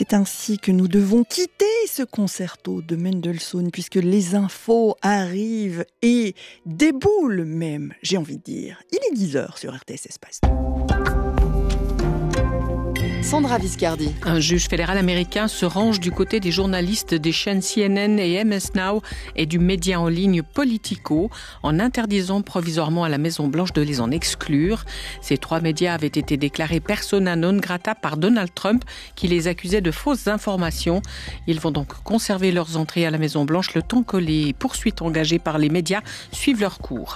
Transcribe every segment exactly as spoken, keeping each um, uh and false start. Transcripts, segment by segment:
C'est ainsi que nous devons quitter ce concerto de Mendelssohn, puisque les infos arrivent et déboulent même, j'ai envie de dire. Il est dix heures sur R T S Espace. Sandra Viscardi. Un juge fédéral américain se range du côté des journalistes des chaînes C N N et M S Now et du média en ligne Politico en interdisant provisoirement à la Maison-Blanche de les en exclure. Ces trois médias avaient été déclarés persona non grata par Donald Trump qui les accusait de fausses informations. Ils vont donc conserver leurs entrées à la Maison-Blanche le temps que les poursuites engagées par les médias suivent leur cours.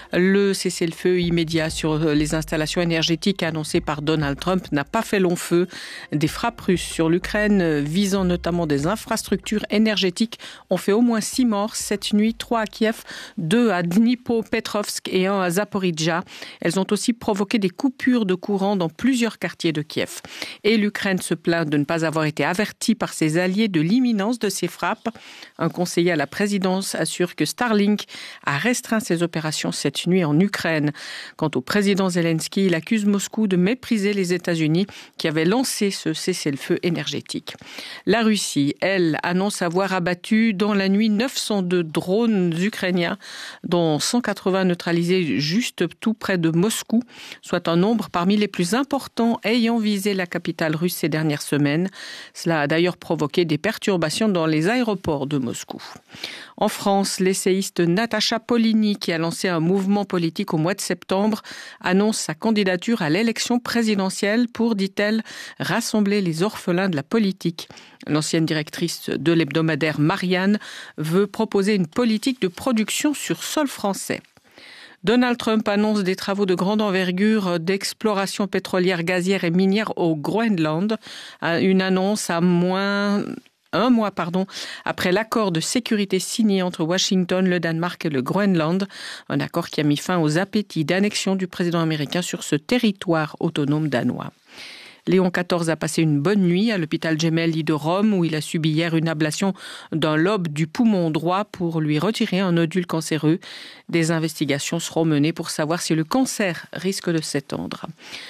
Le cessez-le-feu immédiat sur les installations énergétiques annoncé par Donald Trump n'a pas fait long feu. Des frappes russes sur l'Ukraine visant notamment des infrastructures énergétiques ont fait au moins six morts cette nuit, trois à Kiev, deux à Dnipropetrovsk et un à Zaporizhzhia. Elles ont aussi provoqué des coupures de courant dans plusieurs quartiers de Kiev. Et l'Ukraine se plaint de ne pas avoir été avertie par ses alliés de l'imminence de ces frappes. Un conseiller à la présidence assure que Starlink a restreint ses opérations cette nuit en Ukraine. Quant au président Zelensky, il accuse Moscou de mépriser les États-Unis qui avaient lancé ce cessez-le-feu énergétique. La Russie, elle, annonce avoir abattu dans la nuit neuf cent deux drones ukrainiens, dont cent quatre-vingts neutralisés juste tout près de Moscou, soit un nombre parmi les plus importants ayant visé la capitale russe ces dernières semaines. Cela a d'ailleurs provoqué des perturbations dans les aéroports de Moscou. En France, l'essayiste Natacha Polony, qui a lancé un mouvement politique au mois de septembre, annonce sa candidature à l'élection présidentielle pour, dit-elle, rassembler les orphelins de la politique. L'ancienne directrice de l'hebdomadaire Marianne veut proposer une politique de production sur sol français. Donald Trump annonce des travaux de grande envergure d'exploration pétrolière, gazière et minière au Groenland. Une annonce à moins... Un mois pardon, après l'accord de sécurité signé entre Washington, le Danemark et le Groenland, un accord qui a mis fin aux appétits d'annexion du président américain sur ce territoire autonome danois. Léon quatorze a passé une bonne nuit à l'hôpital Gemelli de Rome où il a subi hier une ablation d'un lobe du poumon droit pour lui retirer un nodule cancéreux. Des investigations seront menées pour savoir si le cancer risque de s'étendre.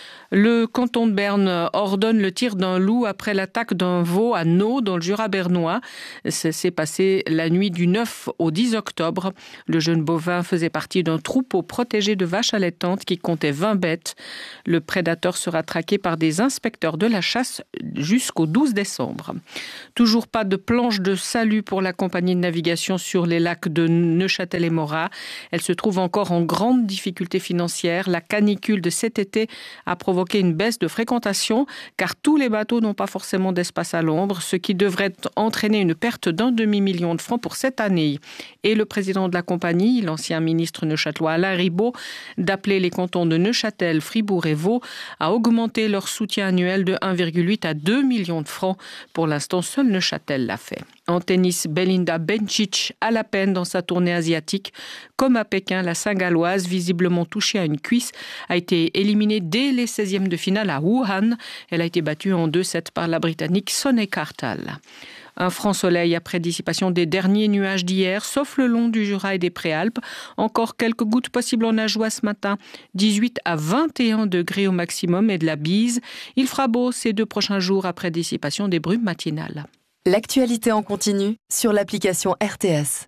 Le canton de Berne ordonne le tir d'un loup après l'attaque d'un veau à Nau dans le Jura bernois. Ça s'est passé la nuit du neuf au dix octobre. Le jeune bovin faisait partie d'un troupeau protégé de vaches allaitantes qui comptait vingt bêtes. Le prédateur sera traqué par des inspecteurs de la chasse jusqu'au douze décembre. Toujours pas de planche de salut pour la compagnie de navigation sur les lacs de Neuchâtel et Morat. Elle se trouve encore en grande difficulté financière. La canicule de cet été a provoqué une baisse de fréquentation car tous les bateaux n'ont pas forcément d'espace à l'ombre, ce qui devrait entraîner une perte d'un demi-million de francs pour cette année. Et le président de la compagnie, l'ancien ministre neuchâtelois Alain Ribaud, d'appeler les cantons de Neuchâtel, Fribourg et Vaud à augmenter leur soutien annuel de un virgule huit à deux millions de francs. Pour l'instant, seul Neuchâtel l'a fait. En tennis, Belinda Bencic a la peine dans sa tournée asiatique. Comme à Pékin, la Saint-Galloise, visiblement touchée à une cuisse, a été éliminée dès les seizièmes de finale à Wuhan. Elle a été battue en deux sept par la Britannique Sonny Cartal. Un franc soleil après dissipation des derniers nuages d'hier, sauf le long du Jura et des Préalpes. Encore quelques gouttes possibles en Ajoie ce matin. dix-huit à vingt et un degrés au maximum et de la bise. Il fera beau ces deux prochains jours après dissipation des brumes matinales. L'actualité en continu sur l'application R T S.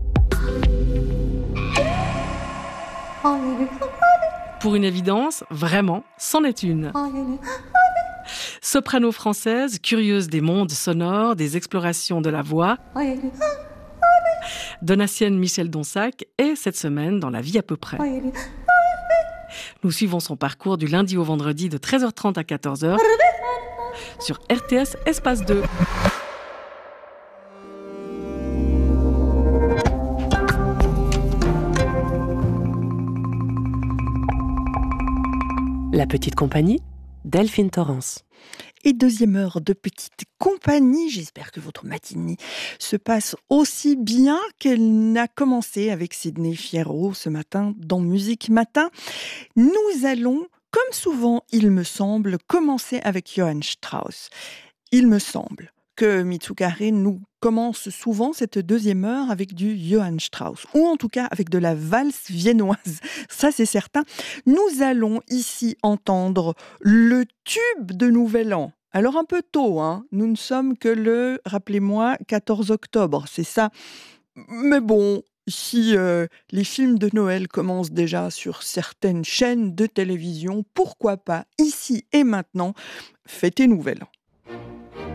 Pour une évidence, vraiment, c'en est une. Soprano française, curieuse des mondes sonores, des explorations de la voix, Donatienne Michel Donsac est cette semaine dans La vie à peu près. Nous suivons son parcours du lundi au vendredi de treize heures trente à quatorze heures sur R T S Espace deux. La petite compagnie, Delphine Torrance. Et deuxième heure de petite compagnie, j'espère que votre matinée se passe aussi bien qu'elle n'a commencé avec Sidney Fierro ce matin dans Musique Matin. Nous allons, comme souvent il me semble, commencer avec Johann Strauss. Il me semble que Mitsukare nous commence souvent cette deuxième heure avec du Johann Strauss, ou en tout cas avec de la valse viennoise, ça c'est certain. Nous allons ici entendre le tube de Nouvel An. Alors un peu tôt, hein, nous ne sommes que le, rappelez-moi, quatorze octobre, c'est ça. Mais bon, si euh, les films de Noël commencent déjà sur certaines chaînes de télévision, pourquoi pas, ici et maintenant, fêter Nouvelle An.